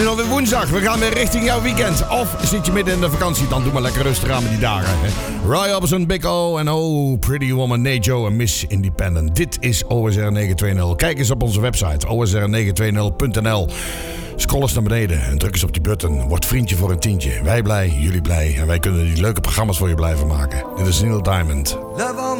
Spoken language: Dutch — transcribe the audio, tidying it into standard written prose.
is alweer woensdag. We gaan weer richting jouw weekend. Of zit je midden in de vakantie, dan doe maar lekker rustig aan met die dagen. Hè? Roy Orbison, Big O en Oh Pretty Woman, Nate Joe en Miss Independent. Dit is OSR 920. Kijk eens op onze website osr920.nl. Scroll eens naar beneden en druk eens op die button. Word vriendje voor een tientje. Wij blij, jullie blij. En wij kunnen die leuke programma's voor je blijven maken. Dit is Neil Diamond.